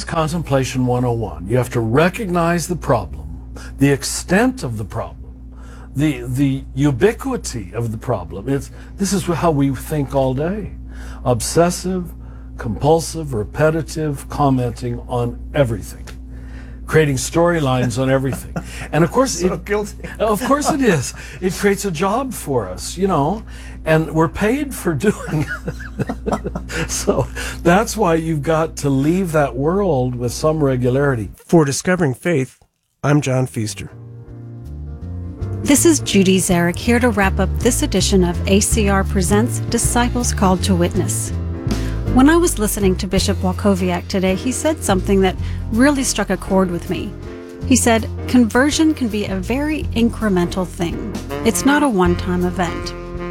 Contemplation 101. You have to recognize the problem, the extent of the problem, the ubiquity of the problem. This is how we think all day. Obsessive, compulsive, repetitive commenting on everything. Creating storylines on everything. And of course, guilty. Of course it is. It creates a job for us, and we're paid for doing it. So that's why you've got to leave that world with some regularity. For Discovering Faith, I'm John Feaster. This is Judy Zarek here to wrap up this edition of ACR Presents Disciples Called to Witness. When I was listening to Bishop Walkowiak today, he said something that really struck a chord with me. He said, conversion can be a very incremental thing. It's not a one-time event.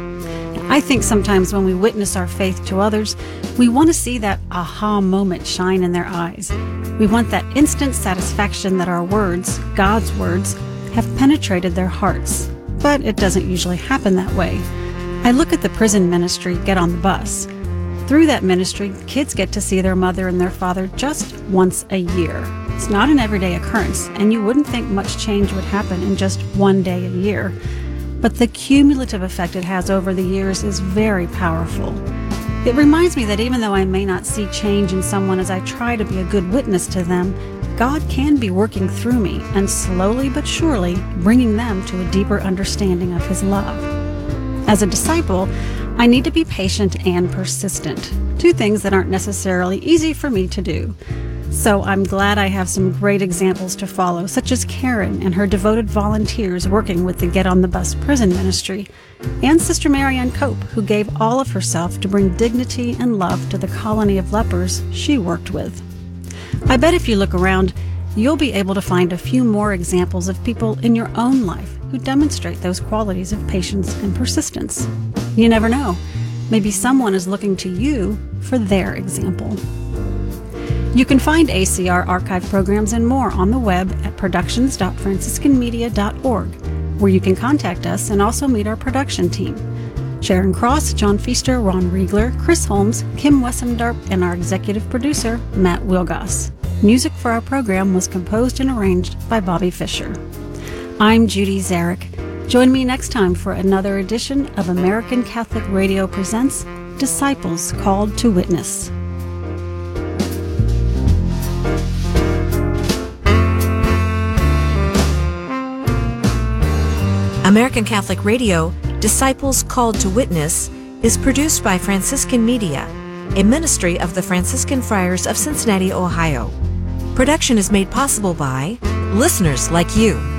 I think sometimes when we witness our faith to others, we want to see that aha moment shine in their eyes. We want that instant satisfaction that our words, God's words, have penetrated their hearts. But it doesn't usually happen that way. I look at the prison ministry, Get on the Bus. Through that ministry, kids get to see their mother and their father just once a year. It's not an everyday occurrence, and you wouldn't think much change would happen in just one day a year. But the cumulative effect it has over the years is very powerful. It reminds me that even though I may not see change in someone as I try to be a good witness to them, God can be working through me and slowly but surely bringing them to a deeper understanding of His love. As a disciple, I need to be patient and persistent, two things that aren't necessarily easy for me to do. So I'm glad I have some great examples to follow, such as Karen and her devoted volunteers working with the Get on the Bus prison ministry, and Sister Marianne Cope, who gave all of herself to bring dignity and love to the colony of lepers she worked with. I bet if you look around, you'll be able to find a few more examples of people in your own life who demonstrate those qualities of patience and persistence. You never know. Maybe someone is looking to you for their example. You can find ACR archive programs and more on the web at productions.franciscanmedia.org, where you can contact us and also meet our production team. Sharon Cross, John Feaster, Ron Riegler, Chris Holmes, Kim Wessendarp, and our executive producer, Matt Wilgoss. Music for our program was composed and arranged by Bobby Fisher. I'm Judy Zarek. Join me next time for another edition of American Catholic Radio Presents Disciples Called to Witness. American Catholic Radio, Disciples Called to Witness, is produced by Franciscan Media, a ministry of the Franciscan Friars of Cincinnati, Ohio. Production is made possible by listeners like you.